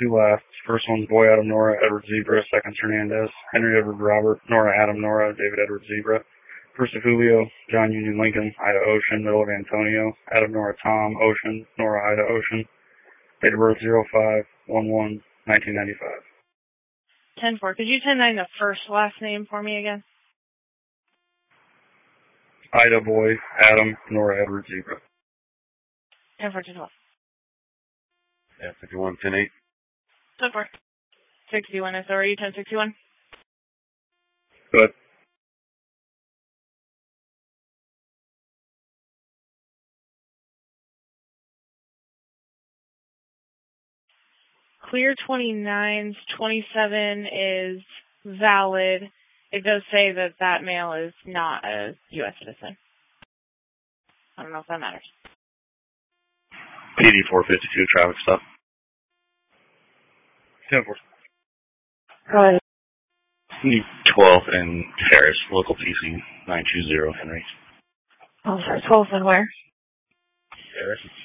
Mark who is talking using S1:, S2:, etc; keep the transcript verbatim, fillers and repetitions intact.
S1: two last. First one's Boy Adam Nora, Edward Zebra. Second's Hernandez, Henry Edward Robert, Nora Adam Nora, David Edward Zebra. First of Julio, John Union Lincoln, Ida Ocean, Middle of Antonio, Adam Nora Tom, Ocean, Nora Ida Ocean. Date of birth zero five one one nineteen ninety-five.
S2: ten four. Could you ten nine the first last name for me again?
S1: Ida Boy, Adam, Nora Edward Zebra.
S2: ten four ten twelve.
S3: Yeah, fifty-one ten eight.
S2: ten four. sixty-one S O R E ten sixty-one.
S1: Good.
S2: Clear twenty-nines, twenty-seven is valid. It does say that that male is not a U S citizen. I don't know if that matters.
S3: P D four fifty-two, traffic stop.
S1: ten four.
S2: Right.
S3: twelve and Harris, local P C nine two zero, Henry.
S2: Oh, sorry, twelve and where?
S3: Harris.